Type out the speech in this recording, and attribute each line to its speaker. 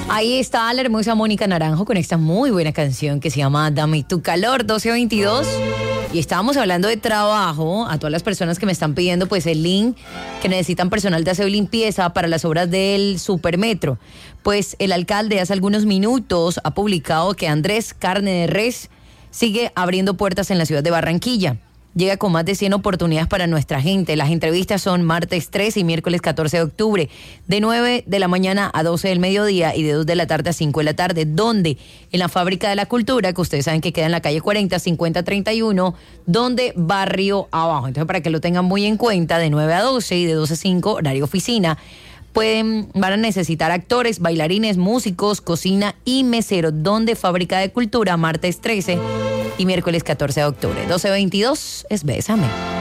Speaker 1: Ahí está la hermosa Mónica Naranjo con esta muy buena canción que se llama Dame tu calor, 12:22. Y estábamos hablando de trabajo. A todas las personas que me están pidiendo pues el link, que necesitan personal de aseo y limpieza para las obras del Supermetro. Pues el alcalde hace algunos minutos ha publicado que Andrés Carne de Res sigue abriendo puertas en la ciudad de Barranquilla. Llega con más de 100 oportunidades para nuestra gente. Las entrevistas son martes 13 y miércoles 14 de octubre, de 9 de la mañana a 12 del mediodía y de 2 de la tarde a 5 de la tarde. ¿Dónde? En la Fábrica de la Cultura, que ustedes saben que queda en la calle 40, 5031, donde barrio abajo. Entonces, para que lo tengan muy en cuenta, de 9 a 12 y de 12 a 5, horario oficina. Van a necesitar actores, bailarines, músicos, cocina y meseros. Donde Fábrica de Cultura, martes 13 y miércoles 14 de octubre. 12:22 es Bésame.